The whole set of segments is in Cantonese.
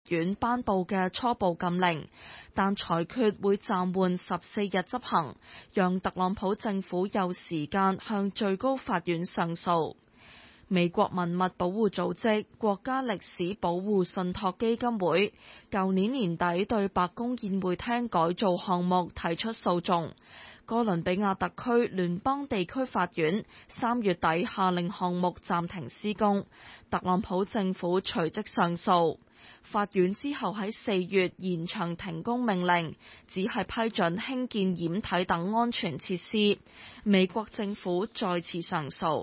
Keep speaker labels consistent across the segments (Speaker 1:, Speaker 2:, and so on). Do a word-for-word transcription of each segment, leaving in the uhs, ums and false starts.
Speaker 1: 院頒布嘅初步禁令，但裁決會暫緩十四日執行，讓特朗普政府有時間向最高法院上訴。美國文物保護組織國家歷史保護信託基金會舊年年底對白宮宴會廳改造項目提出訴訟，哥倫比亞特區聯邦地區法院三月底下令項目暫停施工，特朗普政府隨即上訴。法院之後喺四月延長停工命令，只係批准興建掩體等安全設施。美國政府再次上訴。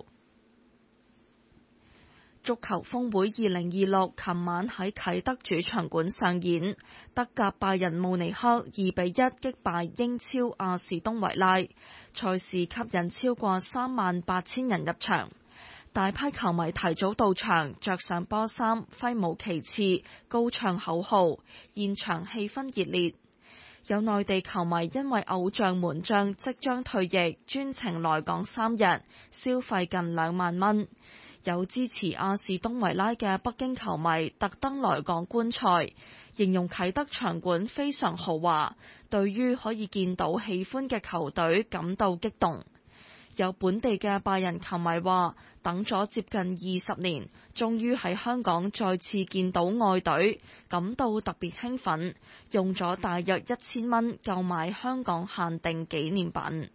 Speaker 1: 足球峰會二零二六琴晚喺啟德主場館上演，德甲拜仁慕尼黑二比一擊敗英超阿士東維拉，賽事吸引超過三萬八千人入場，大批球迷提早到場，着上波衫，揮舞旗幟，高唱口號，現場氣氛熱烈。有內地球迷因為偶像門將即將退役，專程來港三日，消費近兩萬蚊。有支持阿士東維拉嘅北京球迷特登來港觀賽，形容啟德場館非常豪華，對於可以見到喜歡嘅球隊感到激動。有本地嘅拜仁球迷話，等咗接近二十年，終於喺香港再次見到愛隊，感到特別興奮，用咗大約一千蚊購買香港限定紀念品。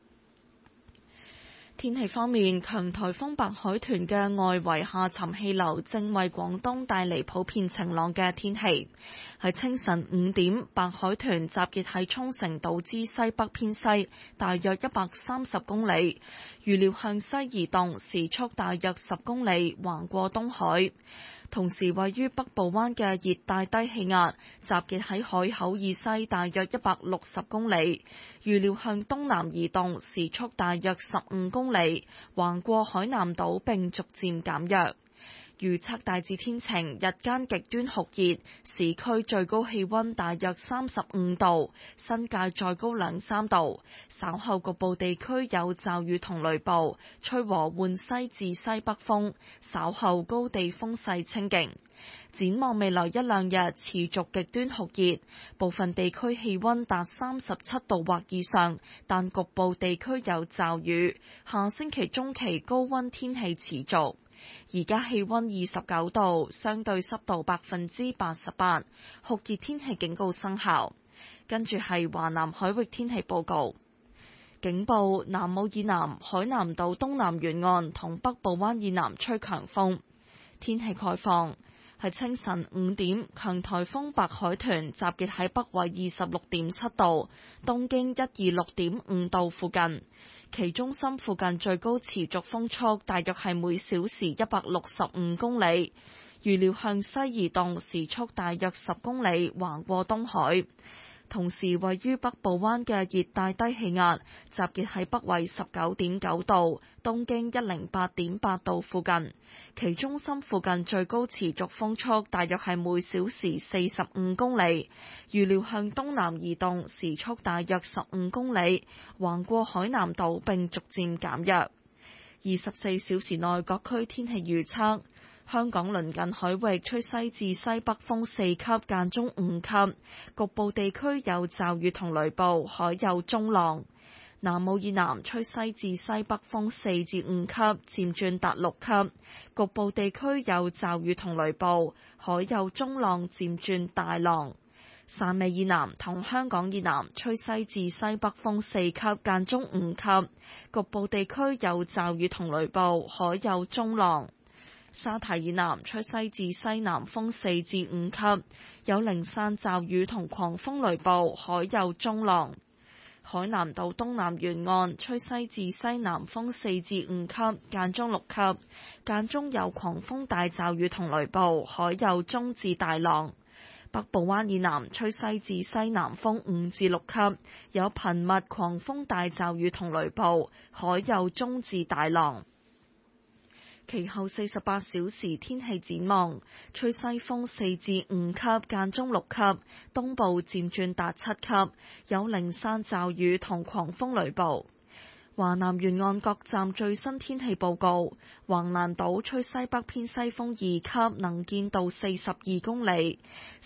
Speaker 1: 天氣方面，強颱風白海豚嘅外圍下沉氣流正為廣東帶嚟普遍晴朗嘅天氣。喺清晨五點，白海豚集結喺沖繩島之西北偏西，大約一百三十公里，預料向西移動，時速大約十公里，橫過東海。同時，位於北部灣嘅熱帶低氣壓集結喺海口以西大約一百六十公里，預料向東南移動，時速大約十五公里，橫過海南島並逐漸減弱。預測大致天晴，日間極端酷熱，市區最高氣溫大約三十五度，新界再高兩三度。稍後局部地區有驟雨同雷暴，吹和緩西至西北風，稍後高地風勢清勁。展望未來一兩日持續極端酷熱，部分地區氣溫達三十七度或以上，但局部地區有驟雨。下星期中期高溫天氣持續。而家氣溫二十九度，相對濕度百分之八十八，酷熱天氣警告生效。跟住係華南海域天氣報告，警報：南澳以南、海南島東南沿岸同北部灣以南吹強風。天氣概況：係清晨五點，強颱風白海豚集結喺北緯二十六點七度、東經一二六點五度附近。其中心附近最高持續風速大約係每小時一百六十五公里，預料向西移動，時速大約十公里，橫過東海。同時，位於北部灣嘅熱帶低氣壓集結喺北緯十九點九度、東經一零八點八度附近，其中心附近最高持續風速大約係每小時四十五公里，預料向東南移動，時速大約十五公里，橫過海南島並逐漸減弱。二十四小時內各區天氣預測。香港鄰近海域吹西至西北風四級，間中五級，局部地區有驟雨同雷暴，海有中浪。南澳以南吹西至西北風四至五級，漸轉達六級，局部地區有驟雨同雷暴，海有中浪，漸轉大浪。汕尾以南同香港以南吹西至西北風四級，間中五級，局部地區有驟雨同雷暴，海有中浪。沙堤以南吹西至西南風四至五級，有零散驟雨同狂風雷暴，海有中浪。海南島東南沿岸吹西至西南風四至五級，間中六級，間中有狂風大驟雨同雷暴，海有中至大浪。北部灣以南吹西至西南風五至六級，有頻密狂風大驟雨同雷暴，海有中至大浪。其後四十八小時天氣展望，吹西風四至五級，間中六級，東部漸轉達七級，有零散驟雨同狂風雷暴。華南沿岸各站最新天氣報告：橫瀾島吹西北偏西風二級，能見度四十二公里。